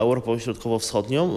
Europą Środkowo-Wschodnią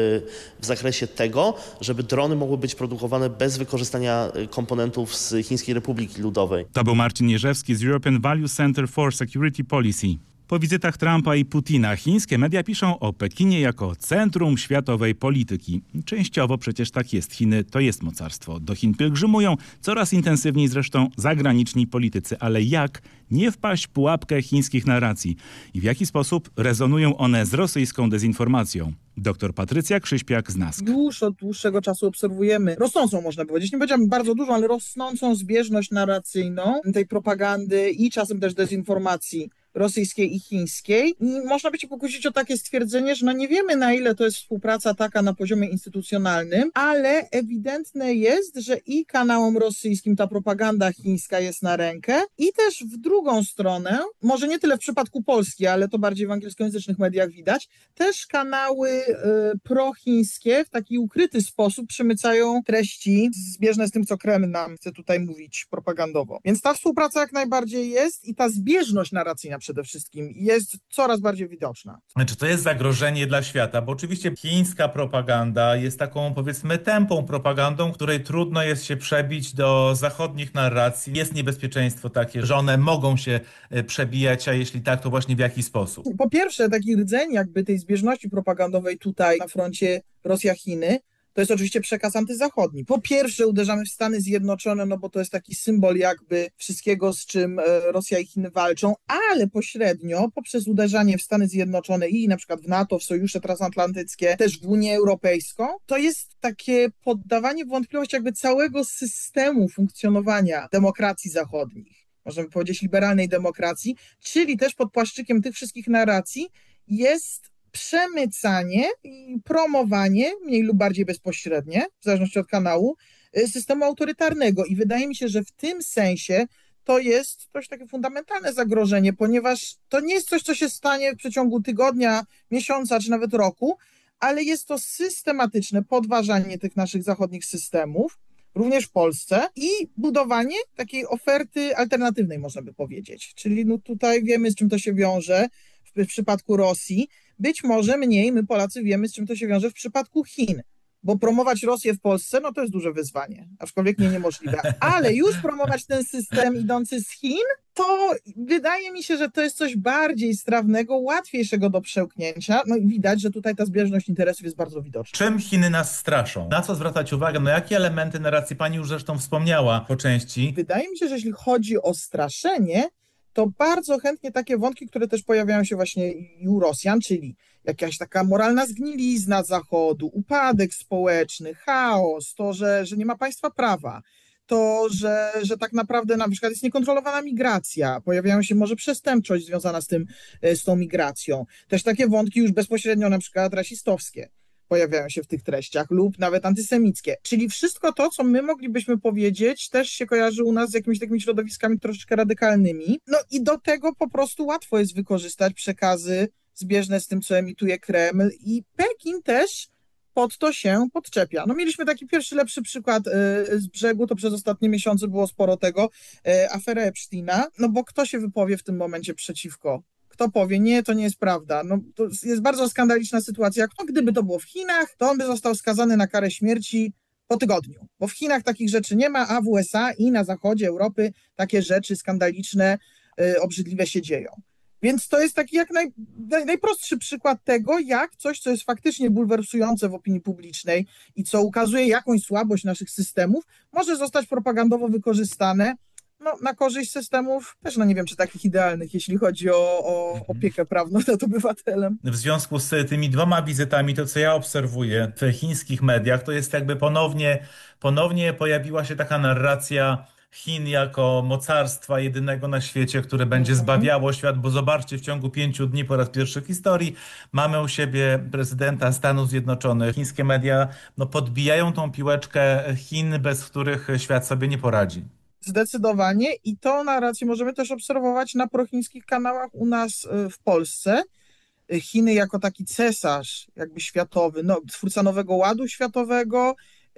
w zakresie tego, żeby drony mogły być produkowane bez wykorzystania komponentów z Chińskiej Republiki Ludowej. To był Marcin Jerzewski z European Value Center for Security Policy. Po wizytach Trumpa i Putina chińskie media piszą o Pekinie jako centrum światowej polityki. Częściowo przecież tak jest. Chiny to jest mocarstwo. Do Chin pielgrzymują coraz intensywniej zresztą zagraniczni politycy. Ale jak nie wpaść w pułapkę chińskich narracji? I w jaki sposób rezonują one z rosyjską dezinformacją? Dr Patrycja Krzyśpiak z NASK. Już od dłuższego czasu obserwujemy rosnącą, można powiedzieć, nie powiedziałabym bardzo dużą, ale rosnącą zbieżność narracyjną tej propagandy i czasem też dezinformacji rosyjskiej i chińskiej. I można by się pokusić o takie stwierdzenie, że nie wiemy, na ile to jest współpraca taka na poziomie instytucjonalnym, ale ewidentne jest, że i kanałom rosyjskim ta propaganda chińska jest na rękę i też w drugą stronę, może nie tyle w przypadku Polski, ale to bardziej w angielskojęzycznych mediach widać, też kanały prochińskie w taki ukryty sposób przemycają treści zbieżne z tym, co Kreml nam chce tutaj mówić propagandowo. Więc ta współpraca jak najbardziej jest i ta zbieżność narracyjna przede wszystkim jest coraz bardziej widoczna. Czy to jest zagrożenie dla świata? Bo oczywiście chińska propaganda jest taką, powiedzmy, tępą propagandą, której trudno jest się przebić do zachodnich narracji. Jest niebezpieczeństwo takie, że one mogą się przebijać, a jeśli tak, to właśnie w jaki sposób? Po pierwsze, taki rdzeń jakby tej zbieżności propagandowej tutaj na froncie Rosja-Chiny, to jest oczywiście przekaz antyzachodni. Po pierwsze uderzamy w Stany Zjednoczone, no bo to jest taki symbol jakby wszystkiego, z czym Rosja i Chiny walczą, ale pośrednio poprzez uderzanie w Stany Zjednoczone i na przykład w NATO, w sojusze transatlantyckie, też w Unię Europejską, to jest takie poddawanie w wątpliwość jakby całego systemu funkcjonowania demokracji zachodnich. Możemy powiedzieć liberalnej demokracji, czyli też pod płaszczykiem tych wszystkich narracji jest przemycanie i promowanie, mniej lub bardziej bezpośrednie, w zależności od kanału, systemu autorytarnego. I wydaje mi się, że w tym sensie to jest coś takie fundamentalne zagrożenie, ponieważ to nie jest coś, co się stanie w przeciągu tygodnia, miesiąca czy nawet roku, ale jest to systematyczne podważanie tych naszych zachodnich systemów, również w Polsce, i budowanie takiej oferty alternatywnej, można by powiedzieć. Czyli tutaj wiemy, z czym to się wiąże w przypadku Rosji. Być może mniej my Polacy wiemy, z czym to się wiąże w przypadku Chin, bo promować Rosję w Polsce, to jest duże wyzwanie, aczkolwiek niemożliwe. Ale już promować ten system idący z Chin, to wydaje mi się, że to jest coś bardziej strawnego, łatwiejszego do przełknięcia. No i widać, że tutaj ta zbieżność interesów jest bardzo widoczna. Czym Chiny nas straszą? Na co zwracać uwagę? Jakie elementy narracji pani już zresztą wspomniała po części? Wydaje mi się, że jeśli chodzi o straszenie, to bardzo chętnie takie wątki, które też pojawiają się właśnie i u Rosjan, czyli jakaś taka moralna zgnilizna Zachodu, upadek społeczny, chaos, to, że nie ma państwa prawa, to, że tak naprawdę na przykład jest niekontrolowana migracja, pojawiają się może przestępczość związana z tą migracją. Też takie wątki już bezpośrednio na przykład rasistowskie pojawiają się w tych treściach lub nawet antysemickie. Czyli wszystko to, co my moglibyśmy powiedzieć, też się kojarzy u nas z jakimiś takimi środowiskami troszeczkę radykalnymi. No i do tego po prostu łatwo jest wykorzystać przekazy zbieżne z tym, co emituje Kreml, i Pekin też pod to się podczepia. Mieliśmy taki pierwszy, lepszy przykład z brzegu, to przez ostatnie miesiące było sporo tego, aferę Epsteina, bo kto się wypowie w tym momencie przeciwko? Kto powie, nie, to nie jest prawda. To jest bardzo skandaliczna sytuacja. Gdyby to było w Chinach, to on by został skazany na karę śmierci po tygodniu, bo w Chinach takich rzeczy nie ma, a w USA i na zachodzie Europy takie rzeczy skandaliczne, obrzydliwe się dzieją. Więc to jest taki najprostszy przykład tego, jak coś, co jest faktycznie bulwersujące w opinii publicznej i co ukazuje jakąś słabość naszych systemów, może zostać propagandowo wykorzystane na korzyść systemów, też nie wiem, czy takich idealnych, jeśli chodzi o opiekę prawną nad obywatelem. W związku z tymi dwoma wizytami, to co ja obserwuję w chińskich mediach, to jest jakby ponownie pojawiła się taka narracja Chin jako mocarstwa jedynego na świecie, które będzie zbawiało świat, bo zobaczcie, w ciągu 5 dni po raz pierwszy w historii mamy u siebie prezydenta Stanów Zjednoczonych. Chińskie media podbijają tą piłeczkę Chin, bez których świat sobie nie poradzi. Zdecydowanie, i tą narrację możemy też obserwować na prochińskich kanałach u nas w Polsce. Chiny jako taki cesarz jakby światowy, twórca nowego ładu światowego,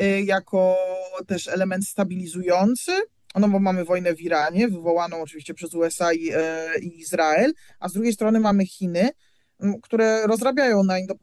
jako też element stabilizujący, bo mamy wojnę w Iranie, wywołaną oczywiście przez USA i Izrael, a z drugiej strony mamy Chiny, które rozrabiają na